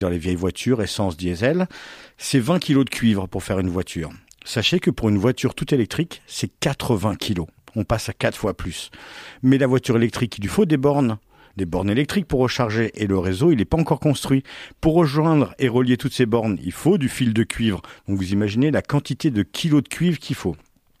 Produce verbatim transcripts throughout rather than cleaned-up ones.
Dans les vieilles voitures, essence, diesel, c'est vingt kilos de cuivre pour faire une voiture. Sachez que pour une voiture toute électrique, c'est quatre-vingts kilos. On passe à quatre fois plus. Mais la voiture électrique, il lui faut des bornes. Des bornes électriques pour recharger, et le réseau, il n'est pas encore construit. Pour rejoindre et relier toutes ces bornes, il faut du fil de cuivre. Donc vous imaginez la quantité de kilos de cuivre qu'il faut.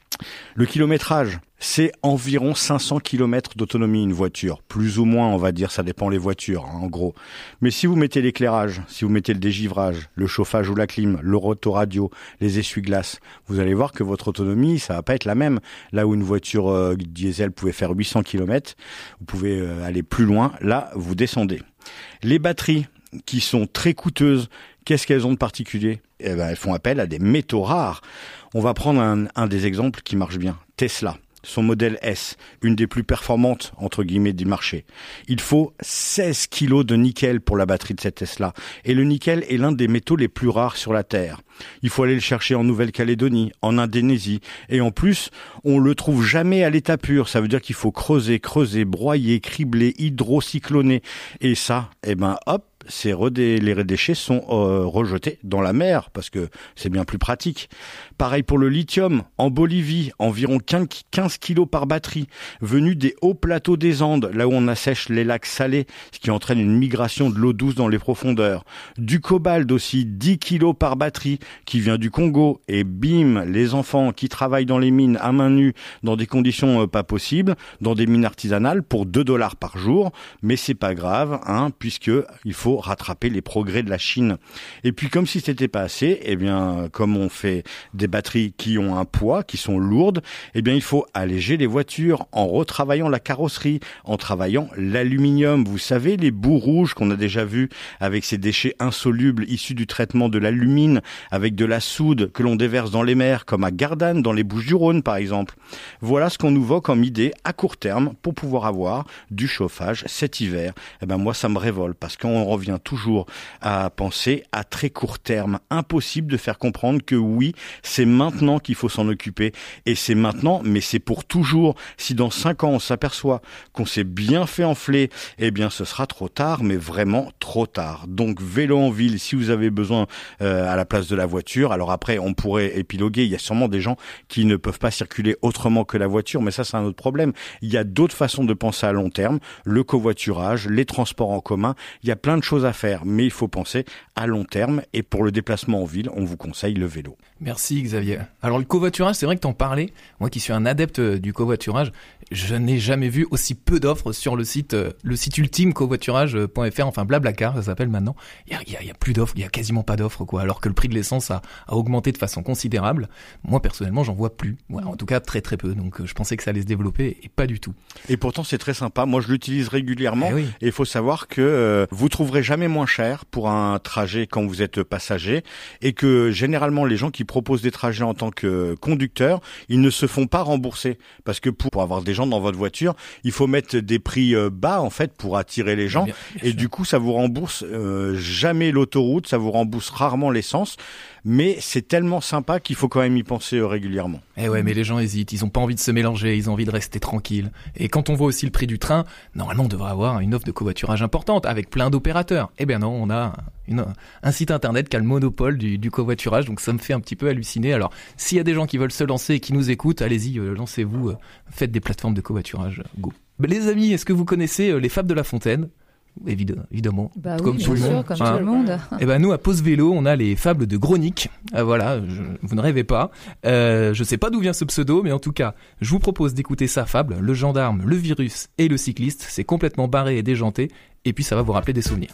Le kilométrage, c'est environ cinq cents kilomètres d'autonomie une voiture. Plus ou moins, on va dire, ça dépend les voitures, hein, en gros. Mais si vous mettez l'éclairage, si vous mettez le dégivrage, le chauffage ou la clim, le rotoradio, les essuie-glaces, vous allez voir que votre autonomie, ça va pas être la même. Là où une voiture euh, diesel pouvait faire huit cents kilomètres, vous pouvez euh, aller plus loin. Là, vous descendez. Les batteries, qui sont très coûteuses, qu'est-ce qu'elles ont de particulier ? Eh ben, elles font appel à des métaux rares. On va prendre un, un des exemples qui marche bien. Tesla, son modèle S, une des plus performantes, entre guillemets, du marché. Il faut seize kilos de nickel pour la batterie de cette Tesla. Et le nickel est l'un des métaux les plus rares sur la Terre. Il faut aller le chercher en Nouvelle-Calédonie, en Indonésie. Et en plus, on le trouve jamais à l'état pur. Ça veut dire qu'il faut creuser, creuser, broyer, cribler, hydrocycloner. Et ça, eh ben, hop, ces redé- les déchets sont euh, rejetés dans la mer parce que c'est bien plus pratique. Pareil pour le lithium. En Bolivie, environ quinze kilos par batterie, venu des hauts plateaux des Andes, là où on assèche les lacs salés, ce qui entraîne une migration de l'eau douce dans les profondeurs. Du cobalt aussi, dix kilos par batterie, qui vient du Congo. Et bim, les enfants qui travaillent dans les mines à main nue, dans des conditions euh, pas possibles, dans des mines artisanales, pour deux dollars par jour. Mais c'est pas grave, hein, puisque il faut rattraper les progrès de la Chine. Et puis comme si c'était pas assez, eh bien comme on fait des batteries qui ont un poids, qui sont lourdes, eh bien il faut alléger les voitures en retravaillant la carrosserie, en travaillant l'aluminium. Vous savez, les bouts rouges qu'on a déjà vus avec ces déchets insolubles issus du traitement de l'alumine, avec de la soude que l'on déverse dans les mers, comme à Gardanne, dans les Bouches-du-Rhône par exemple. Voilà ce qu'on nous vend comme idée à court terme pour pouvoir avoir du chauffage cet hiver. Eh ben moi ça me révolte parce qu'on revient toujours à penser à très court terme. Impossible de faire comprendre que oui, c'est maintenant qu'il faut s'en occuper. Et c'est maintenant, mais c'est pour toujours. Si dans cinq ans on s'aperçoit qu'on s'est bien fait enfler, eh bien ce sera trop tard, mais vraiment trop tard. Donc vélo en ville, si vous avez besoin euh, à la place de la voiture. Alors après, on pourrait épiloguer. Il y a sûrement des gens qui ne peuvent pas circuler autrement que la voiture, mais ça c'est un autre problème. Il y a d'autres façons de penser à long terme. Le covoiturage, les transports en commun. Il y a plein de choses à faire, mais il faut penser à long terme. Et pour le déplacement en ville, on vous conseille le vélo. Merci Xavier. Alors le covoiturage, c'est vrai que t'en parlais. Moi qui suis un adepte du covoiturage, je n'ai jamais vu aussi peu d'offres sur le site, le site ultime covoiturage point f r, enfin Blablacar, ça s'appelle maintenant. Il y a, il y a, il y a plus d'offres, il y a quasiment pas d'offres, quoi. Alors que le prix de l'essence a, a augmenté de façon considérable. Moi personnellement, j'en vois plus. Ouais, en tout cas, très très peu. Donc je pensais que ça allait se développer et pas du tout. Et pourtant, c'est très sympa. Moi, je l'utilise régulièrement. Eh oui. Et il faut savoir que euh, vous trouverez jamais moins cher pour un trajet quand vous êtes passager, et que généralement les gens qui proposent des trajets en tant que conducteurs, ils ne se font pas rembourser parce que pour, pour avoir des gens dans votre voiture, il faut mettre des prix euh, bas en fait pour attirer les gens. Bien, bien et sûr. Du coup, ça vous rembourse euh, jamais l'autoroute, ça vous rembourse rarement l'essence. Mais c'est tellement sympa qu'il faut quand même y penser euh, régulièrement. Eh ouais, mais les gens hésitent, ils ont pas envie de se mélanger, ils ont envie de rester tranquilles. Et quand on voit aussi le prix du train, normalement on devrait avoir une offre de covoiturage importante avec plein d'opérateurs. Eh bien non, on a une, un site internet qui a le monopole du, du covoiturage, donc ça me fait un petit peu halluciner. Alors s'il y a des gens qui veulent se lancer et qui nous écoutent, allez-y, euh, lancez-vous, euh, faites des plateformes de covoiturage, go. Ben, les amis, est-ce que vous connaissez euh, les Fables de La Fontaine ? Évidemment, bah comme oui, tout le sûr, monde. Comme hein. tout le monde. Et ben nous à Pause Vélo, on a les fables de Gronic. Euh, voilà, je, vous ne rêvez pas. Euh, je sais pas d'où vient ce pseudo, mais en tout cas, je vous propose d'écouter sa fable, le gendarme, le virus et le cycliste. C'est complètement barré et déjanté, et puis ça va vous rappeler des souvenirs.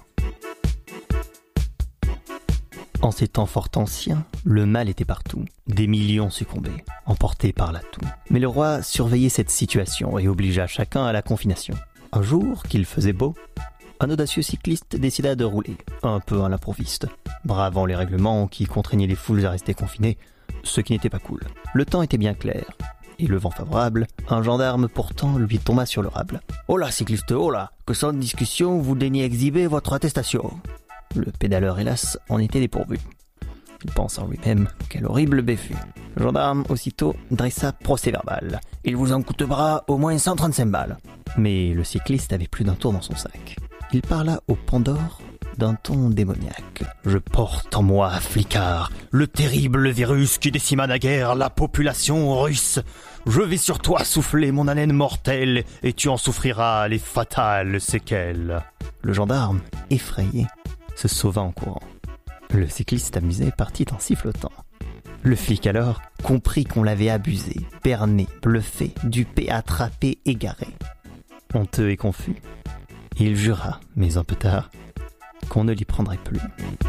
En ces temps fort anciens, le mal était partout. Des millions succombaient, emportés par la toux. Mais le roi surveillait cette situation et obligea chacun à la confination. Un jour, qu'il faisait beau, un audacieux cycliste décida de rouler, un peu à l'improviste, bravant les règlements qui contraignaient les foules à rester confinées, ce qui n'était pas cool. Le temps était bien clair, et le vent favorable, un gendarme pourtant lui tomba sur le rable. « Oh là, cycliste, oh là, que sans discussion vous daignez exhiber votre attestation !» Le pédaleur, hélas, en était dépourvu. Il pense en lui-même, quel horrible béfu. Le gendarme, aussitôt, dressa procès-verbal. « Il vous en coûtera au moins cent trente-cinq balles. » Mais le cycliste avait plus d'un tour dans son sac. Il parla au Pandore d'un ton démoniaque. Je porte en moi, flicard, le terrible virus qui décima naguère la population russe. Je vais sur toi souffler mon haleine mortelle et tu en souffriras les fatales séquelles. Le gendarme, effrayé, se sauva en courant. Le cycliste amusé partit en sifflotant. Le flic alors comprit qu'on l'avait abusé, berné, bluffé, dupé, attrapé, égaré. Honteux et confus, il jura, mais un peu tard, qu'on ne l'y prendrait plus.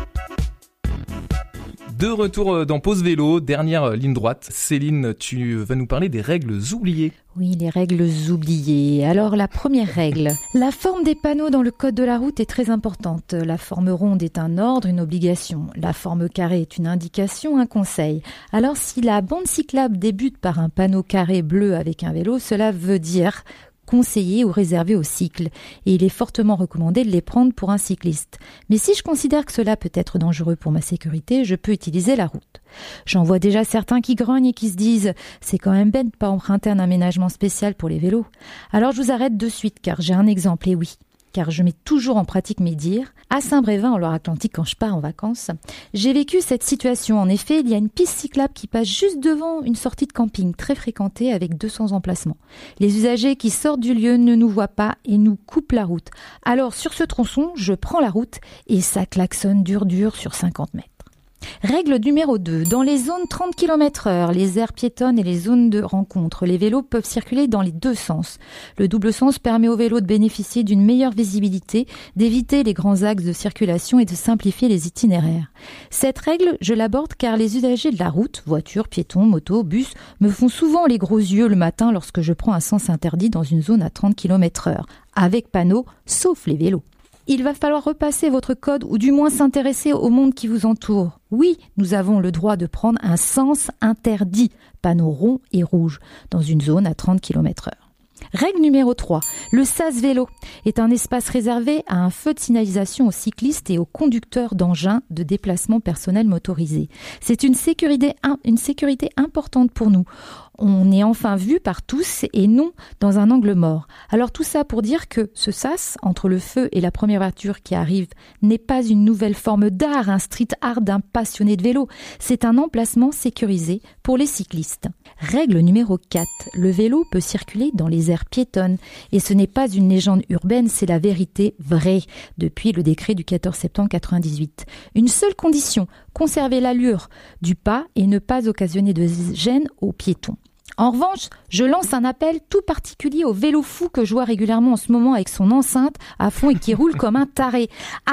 De retour dans Pause Vélo, dernière ligne droite. Céline, tu vas nous parler des règles oubliées. Oui, les règles oubliées. Alors, la première règle. La forme des panneaux dans le code de la route est très importante. La forme ronde est un ordre, une obligation. La forme carrée est une indication, un conseil. Alors, si la bande cyclable débute par un panneau carré bleu avec un vélo, cela veut dire conseillés ou réservés au cycle, et il est fortement recommandé de les prendre pour un cycliste. Mais si je considère que cela peut être dangereux pour ma sécurité, je peux utiliser la route. J'en vois déjà certains qui grognent et qui se disent « c'est quand même bête de pas emprunter un aménagement spécial pour les vélos ». Alors je vous arrête de suite car j'ai un exemple, et oui, car je mets toujours en pratique mes dires. À Saint-Brévin, en Loire-Atlantique, quand je pars en vacances, j'ai vécu cette situation. En effet, il y a une piste cyclable qui passe juste devant une sortie de camping très fréquentée avec deux cents emplacements. Les usagers qui sortent du lieu ne nous voient pas et nous coupent la route. Alors, sur ce tronçon, je prends la route et ça klaxonne dur dur sur cinquante mètres. Règle numéro deux. Dans les zones trente kilomètres heure, les aires piétonnes et les zones de rencontre, les vélos peuvent circuler dans les deux sens. Le double sens permet aux vélos de bénéficier d'une meilleure visibilité, d'éviter les grands axes de circulation et de simplifier les itinéraires. Cette règle, je l'aborde car les usagers de la route, voitures, piétons, motos, bus, me font souvent les gros yeux le matin lorsque je prends un sens interdit dans une zone à trente kilomètres heure, avec panneau, sauf les vélos. Il va falloir repasser votre code ou du moins s'intéresser au monde qui vous entoure. Oui, nous avons le droit de prendre un sens interdit, panneau rond et rouge, dans une zone à trente kilomètres heure. Règle numéro trois. Le sas vélo est un espace réservé à un feu de signalisation aux cyclistes et aux conducteurs d'engins de déplacement personnel motorisés. C'est une sécurité, une sécurité importante pour nous. On est enfin vu par tous et non dans un angle mort. Alors tout ça pour dire que ce sas, entre le feu et la première voiture qui arrive, n'est pas une nouvelle forme d'art, un street art d'un passionné de vélo. C'est un emplacement sécurisé pour les cyclistes. Règle numéro quatre. Le vélo peut circuler dans les aires piétonnes. Et ce n'est pas une légende urbaine, c'est la vérité vraie, depuis le décret du quatorze septembre quatre-vingt-dix-huit. Une seule condition, conserver l'allure du pas et ne pas occasionner de gêne aux piétons. En revanche, je lance un appel tout particulier au vélo fou que je vois régulièrement en ce moment avec son enceinte à fond et qui roule comme un taré.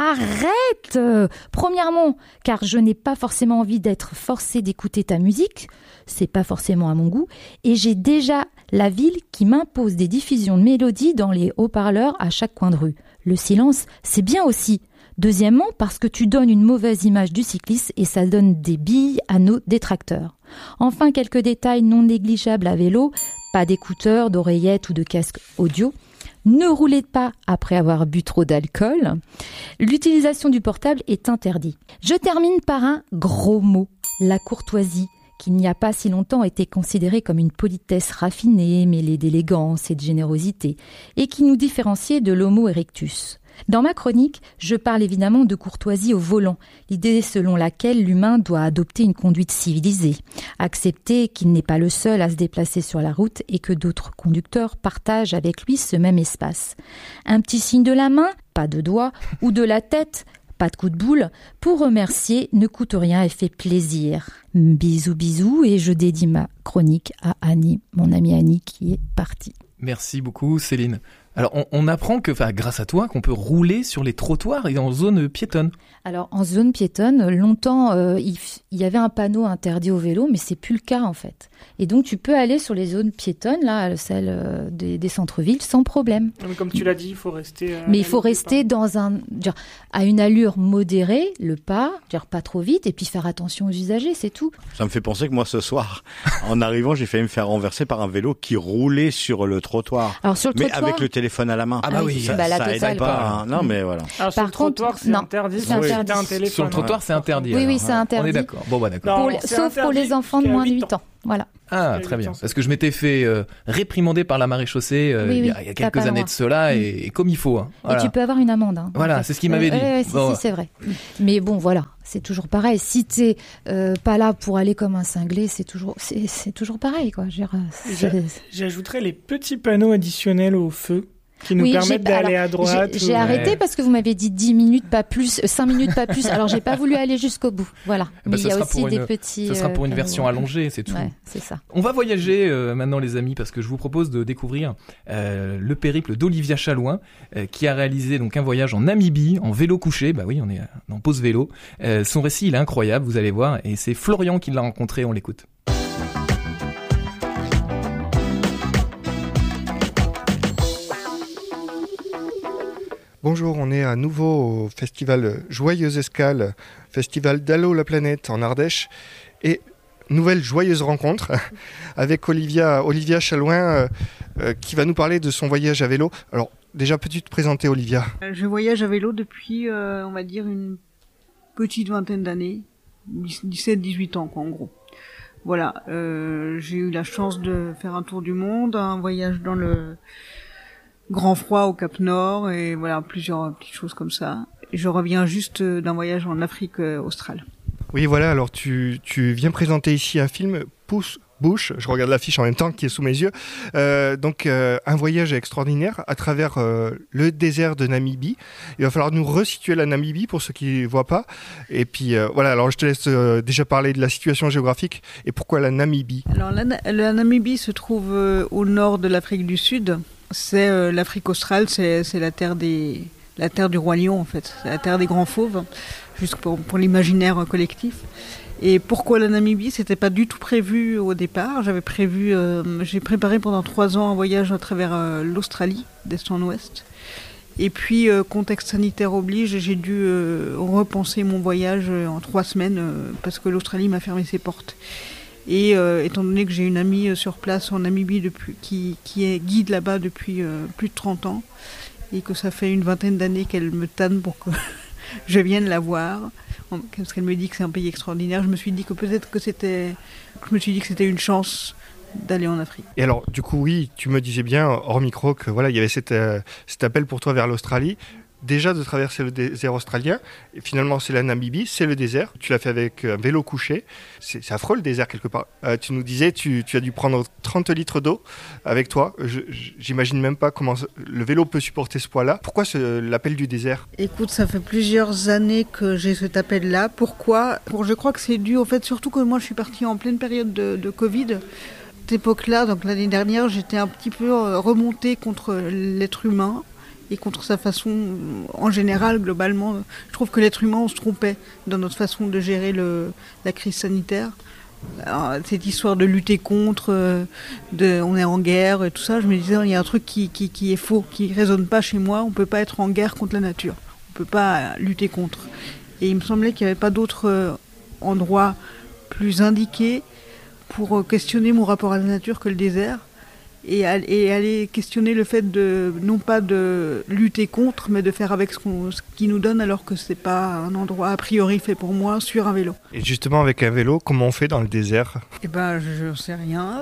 Arrête! Premièrement, car je n'ai pas forcément envie d'être forcée d'écouter ta musique, c'est pas forcément à mon goût, et j'ai déjà la ville qui m'impose des diffusions de mélodies dans les haut-parleurs à chaque coin de rue. Le silence, c'est bien aussi. Deuxièmement, parce que tu donnes une mauvaise image du cycliste et ça donne des billes à nos détracteurs. Enfin, quelques détails non négligeables à vélo, pas d'écouteurs, d'oreillettes ou de casques audio. Ne roulez pas après avoir bu trop d'alcool. L'utilisation du portable est interdite. Je termine par un gros mot, la courtoisie, qui il n'y a pas si longtemps était considérée comme une politesse raffinée, mêlée d'élégance et de générosité, et qui nous différenciait de l'homo erectus. Dans ma chronique, je parle évidemment de courtoisie au volant, l'idée selon laquelle l'humain doit adopter une conduite civilisée, accepter qu'il n'est pas le seul à se déplacer sur la route et que d'autres conducteurs partagent avec lui ce même espace. Un petit signe de la main, pas de doigt, ou de la tête, pas de coup de boule, pour remercier ne coûte rien et fait plaisir. Bisous bisous et je dédie ma chronique à Annie, mon amie Annie qui est partie. Merci beaucoup Céline. Alors on, on apprend que, enfin, grâce à toi, qu'on peut rouler sur les trottoirs et en zone piétonne. Alors en zone piétonne, longtemps euh, il, il y avait un panneau interdit au vélo, mais c'est plus le cas en fait. Et donc tu peux aller sur les zones piétonnes, là, celles euh, des, des centres-villes, sans problème. Mais comme tu l'as dit, il faut rester. Mais il faut rester dans un, dire, à une allure modérée, le pas, dire pas trop vite, et puis faire attention aux usagers, c'est tout. Ça me fait penser que moi ce soir, en arrivant, j'ai failli me faire renverser par un vélo qui roulait sur le trottoir. Alors sur le mais trottoir, avec le téléphone téléphone à la main. Ah bah oui, ça, bah, la ça totale, aide pas. Hein. Non, mais voilà. Alors, sur Par le trottoir, contre, c'est non, interdit. c'est sauf si interdit. t'as un téléphone. Sur le trottoir, c'est interdit. Oui, oui, alors, c'est hein. interdit. On est d'accord. Bon, bah d'accord. Non, Pour les- c'est sauf pour les interdit enfants de jusqu'à moins de huit huit ans. Voilà. Ah, très bien. Parce que je m'étais fait euh, réprimander par la maréchaussée euh, Oui, il, y a, oui, il y a t'as pas quelques le années droit. de cela, et, et comme il faut. Hein. Voilà. Et tu peux avoir une amende. Hein, Voilà, en fait. c'est ce qu'il m'avait Euh, dit. ouais, ouais, si, Bon. si, c'est vrai. Mais bon, voilà, c'est toujours pareil. Si t'es euh, pas là pour aller comme un cinglé, c'est toujours, c'est, c'est toujours pareil, quoi. Je veux dire, c'est- J'ajouterais les petits panneaux additionnels au feu qui nous Oui, permettent j'ai- d'aller alors, à droite. J'ai, j'ai ou- arrêté Ouais. parce que vous m'avez dit dix minutes, pas plus, euh, cinq minutes, pas plus. Alors j'ai pas voulu aller jusqu'au bout. Voilà. Bah, Mais ça il y a sera aussi pour des une- petits. Ce sera pour une euh, version panneaux. allongée, c'est tout. Ouais, c'est ça. On va voyager euh, maintenant, les amis, parce que je vous propose de découvrir euh, le périple d'Olivia Chalouin, euh, qui a réalisé donc un voyage en Namibie en vélo couché. Bah oui, on est dans pause vélo. Euh, son récit, il est incroyable, vous allez voir, et c'est Florian qui l'a rencontré. On l'écoute. Bonjour, on est à nouveau au festival Joyeuse Escale, festival d'Allo la planète en Ardèche, et nouvelle joyeuse rencontre avec Olivia, Olivia Chalouin euh, euh, qui va nous parler de son voyage à vélo. Alors déjà, peux-tu te présenter, Olivia ? Je voyage à vélo depuis, euh, on va dire, une petite vingtaine d'années, dix-sept dix-huit ans, quoi, en gros. Voilà, euh, j'ai eu la chance de faire un tour du monde, un voyage dans le grand froid au Cap Nord, et voilà, plusieurs petites choses comme ça. Et je reviens juste d'un voyage en Afrique euh, australe. Oui, voilà, alors tu, tu viens présenter ici un film, Pouce Bouche, je regarde l'affiche en même temps qui est sous mes yeux, euh, donc euh, un voyage extraordinaire à travers euh, le désert de Namibie. Il va falloir nous resituer la Namibie pour ceux qui ne voient pas, et puis euh, voilà, alors je te laisse euh, déjà parler de la situation géographique et pourquoi la Namibie. Alors la, la Namibie se trouve euh, au nord de l'Afrique du Sud, c'est euh, l'Afrique australe, c'est, c'est la terre des... la terre du roi lion en fait, c'est la terre des grands fauves, juste pour, pour l'imaginaire collectif. Et pourquoi la Namibie ? C'était pas du tout prévu au départ. J'avais prévu, euh, j'ai préparé pendant trois ans un voyage à travers euh, l'Australie, d'est en ouest. Et puis, euh, contexte sanitaire oblige, j'ai dû euh, repenser mon voyage en trois semaines euh, parce que l'Australie m'a fermé ses portes. Et euh, étant donné que j'ai une amie sur place en Namibie depuis, qui, qui est guide là-bas depuis euh, plus de trente ans, et que ça fait une vingtaine d'années qu'elle me tanne pour que je vienne la voir, parce qu'elle me dit que c'est un pays extraordinaire, je me suis dit que peut-être que c'était, je me suis dit que c'était une chance d'aller en Afrique. Et alors, du coup, oui, tu me disais bien, hors micro, que voilà, il y avait cet, euh, cet appel pour toi vers l'Australie. Déjà de traverser le désert australien, et finalement c'est la Namibie, c'est le désert. Tu l'as fait avec un vélo couché. C'est, c'est affreux le désert quelque part. Euh, tu nous disais, tu, tu as dû prendre trente litres d'eau avec toi. Je, j'imagine même pas comment le vélo peut supporter ce poids-là. Pourquoi ce, l'appel du désert ? Écoute, ça fait plusieurs années que j'ai cet appel-là. Pourquoi ? Pour, je crois que c'est dû au fait, surtout que moi je suis partie en pleine période de, de Covid. Cette époque-là, donc l'année dernière, j'étais un petit peu remontée contre l'être humain et contre sa façon, en général, globalement. Je trouve que l'être humain, on se trompait dans notre façon de gérer le, la crise sanitaire. Alors, cette histoire de lutter contre, de, on est en guerre et tout ça, je me disais, il y a un truc qui, qui, qui est faux, qui ne résonne pas chez moi. On ne peut pas être en guerre contre la nature. On ne peut pas lutter contre. Et il me semblait qu'il n'y avait pas d'autre endroit plus indiqué pour questionner mon rapport à la nature que le désert. Et aller questionner le fait de, non pas de lutter contre, mais de faire avec ce, qu'on, ce qui nous donne, alors que c'est pas un endroit a priori fait pour moi sur un vélo. Et justement, avec un vélo, comment on fait dans le désert ? Eh ben, je ne sais rien.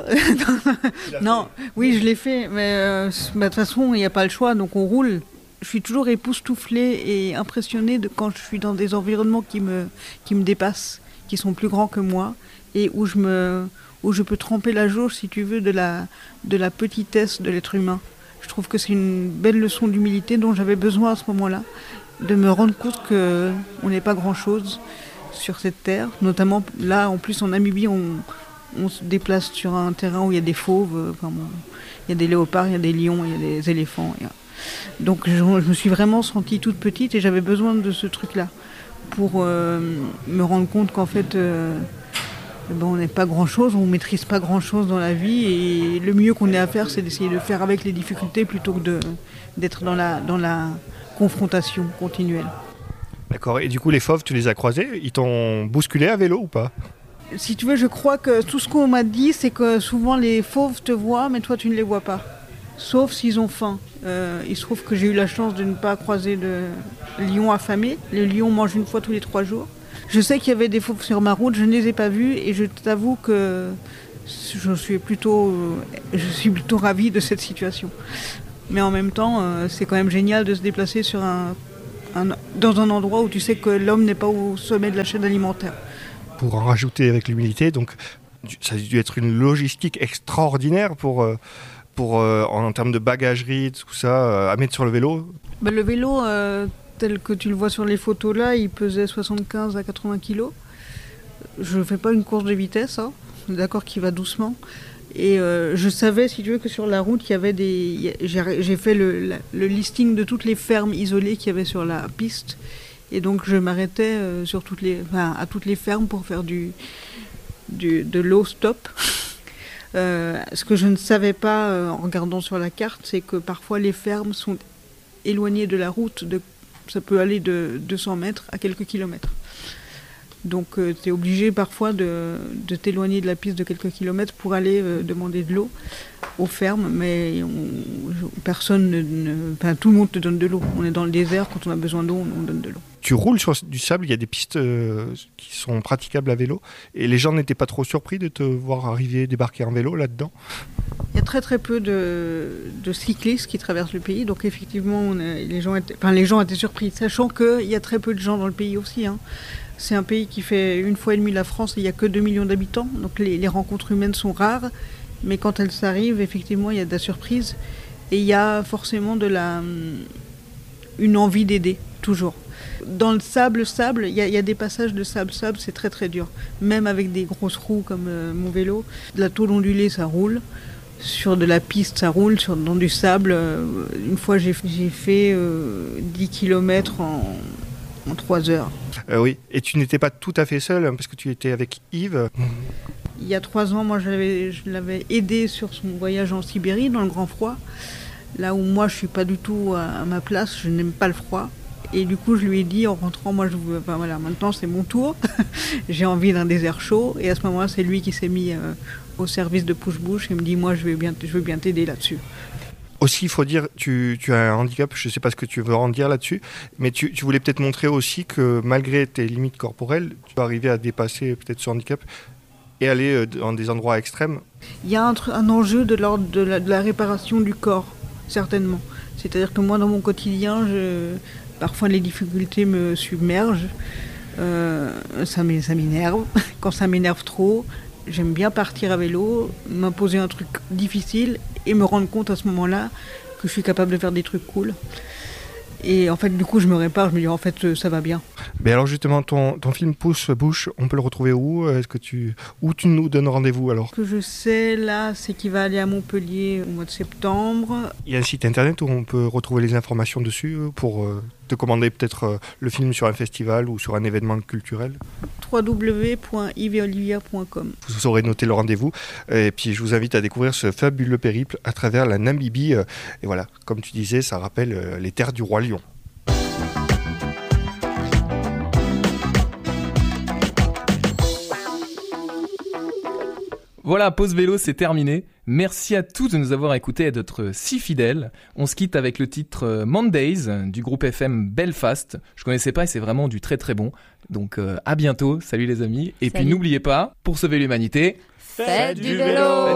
Non, oui, je l'ai fait, mais euh, bah, de toute façon, il n'y a pas le choix, donc on roule. Je suis toujours époustouflée et impressionnée de quand je suis dans des environnements qui me, qui me dépassent, qui sont plus grands que moi, et où je me... où je peux tremper la jauge, si tu veux, de la, de la petitesse de l'être humain. Je trouve que c'est une belle leçon d'humilité dont j'avais besoin à ce moment-là, de me rendre compte qu'on n'est pas grand-chose sur cette terre. Notamment, là, en plus, en Namibie, on, on se déplace sur un terrain où il y a des fauves, enfin, bon, il y a des léopards, il y a des lions, il y a des éléphants. Il y a... Donc, je, je me suis vraiment sentie toute petite et j'avais besoin de ce truc-là pour euh, me rendre compte qu'en fait... Euh, Ben, on n'est pas grand-chose, on ne maîtrise pas grand-chose dans la vie et le mieux qu'on ait à faire, c'est d'essayer de faire avec les difficultés plutôt que de, d'être dans la, dans la confrontation continuelle. D'accord, et du coup les fauves, tu les as croisés ? Ils t'ont bousculé à vélo ou pas ? Si tu veux, je crois que tout ce qu'on m'a dit, c'est que souvent les fauves te voient, mais toi tu ne les vois pas. sauf s'ils ont faim. Euh, il se trouve que j'ai eu la chance de ne pas croiser de lion affamé. Les lions mangent une fois tous les trois jours. Je sais qu'il y avait des fauves sur ma route, je ne les ai pas vus et je t'avoue que je suis plutôt, je suis plutôt ravie de cette situation. Mais en même temps, euh, c'est quand même génial de se déplacer sur un, un, dans un endroit où tu sais que l'homme n'est pas au sommet de la chaîne alimentaire. Pour en rajouter avec l'humilité, donc ça a dû être une logistique extraordinaire pour, pour euh, en termes de bagagerie, tout ça, euh, à mettre sur le vélo. Ben, le vélo, euh, tel que tu le vois sur les photos là, il pesait soixante-quinze à quatre-vingts kilos. Je ne fais pas une course de vitesse, hein. D'accord qu'il va doucement. Et euh, je savais, si tu veux, que sur la route, il y avait des. J'ai, j'ai fait le, la, le listing de toutes les fermes isolées qu'il y avait sur la piste. Et donc je m'arrêtais euh, sur toutes les, enfin, à toutes les fermes pour faire du, du, de l'eau stop. Euh, ce que je ne savais pas euh, en regardant sur la carte, c'est que parfois les fermes sont éloignées de la route. De, ça peut aller de deux cents mètres à quelques kilomètres. Donc euh, tu es obligé parfois de, de t'éloigner de la piste de quelques kilomètres pour aller euh, demander de l'eau aux fermes, mais on, personne ne, ne, enfin, tout le monde te donne de l'eau. On est dans le désert, quand on a besoin d'eau, on, on donne de l'eau. Tu roules sur du sable, il y a des pistes euh, qui sont praticables à vélo, et les gens n'étaient pas trop surpris de te voir arriver, débarquer en vélo là-dedans? Il y a très très peu de, de cyclistes qui traversent le pays, donc effectivement on a, les, gens étaient, enfin, les gens étaient surpris, sachant qu'il y a très peu de gens dans le pays aussi, hein. C'est un pays qui fait une fois et demie la France et il n'y a que deux millions d'habitants, donc les, les rencontres humaines sont rares, mais quand elles arrivent, effectivement, il y a de la surprise et il y a forcément de la, une envie d'aider, toujours. Dans le sable, sable, il y, a, il y a des passages de sable, sable, c'est très très dur, même avec des grosses roues comme euh, mon vélo. De la tôle ondulée, ça roule. Sur de la piste, ça roule. Sur, dans du sable, euh, une fois, j'ai, j'ai fait euh, dix kilomètres en... en trois heures. Euh, oui, et tu n'étais pas tout à fait seul, hein, parce que tu étais avec Yves. Il y a trois ans, moi, je l'avais, je l'avais aidé sur son voyage en Sibérie, dans le grand froid. Là où moi, je ne suis pas du tout à, à ma place, je n'aime pas le froid. Et du coup, je lui ai dit, en rentrant, moi, je veux, enfin, voilà, maintenant, c'est mon tour. J'ai envie d'un désert chaud. Et à ce moment-là, c'est lui qui s'est mis euh, au service de push-bush et me dit, moi, je vais bien, je veux bien t'aider là-dessus. Aussi, il faut dire, tu, tu as un handicap, je ne sais pas ce que tu veux en dire là-dessus, mais tu, tu voulais peut-être montrer aussi que malgré tes limites corporelles, tu peux arriver à dépasser peut-être ce handicap et aller dans des endroits extrêmes. Il y a un, un enjeu de l'ordre de la, de la réparation du corps, certainement. C'est-à-dire que moi, dans mon quotidien, je, parfois les difficultés me submergent, euh, ça m'énerve. Quand ça m'énerve trop, j'aime bien partir à vélo, m'imposer un truc difficile et me rendre compte à ce moment-là que je suis capable de faire des trucs cool. Et en fait, du coup, je me répare, je me dis en fait, ça va bien. Mais alors justement, ton, ton film Pouce Bouche, on peut le retrouver où? Est-ce que tu, où tu nous donnes rendez-vous alors? Ce que je sais là, c'est qu'il va aller à Montpellier au mois de septembre. Il y a un site internet où on peut retrouver les informations dessus pour euh, te commander peut-être euh, le film sur un festival ou sur un événement culturel. w w w point yves et olivia point com. Vous saurez noter le rendez-vous. Et puis je vous invite à découvrir ce fabuleux périple à travers la Namibie. Et voilà, comme tu disais, ça rappelle les terres du roi lion. Voilà, Pause Vélo, c'est terminé. Merci à tous de nous avoir écoutés et d'être si fidèles. On se quitte avec le titre Mondays du groupe F M Belfast. Je connaissais pas et c'est vraiment du très très bon. Donc euh, à bientôt, salut les amis. Et salut. Puis n'oubliez pas, pour sauver l'humanité, faites du vélo.